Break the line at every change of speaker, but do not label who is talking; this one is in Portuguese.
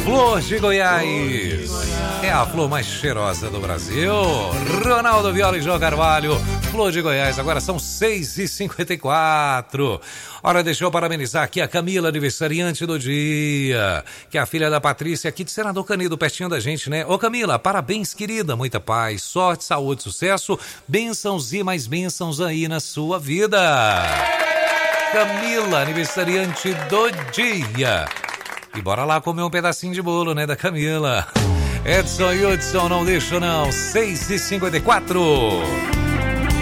Flor de Goiás. É a flor mais cheirosa do Brasil. Ronaldo Viola e João Carvalho. Flor de Goiás, agora são 6h54. Ora, deixa eu parabenizar aqui a Camila, aniversariante do dia, que é a filha da Patrícia, aqui de Senador Canedo, pertinho da gente, né? Ô Camila, parabéns, querida, muita paz, sorte, saúde, sucesso, bênçãos e mais bênçãos aí na sua vida. Camila, aniversariante do dia. E bora lá comer um pedacinho de bolo, né, da Camila. Edson e Hudson, não deixa não, 6h54.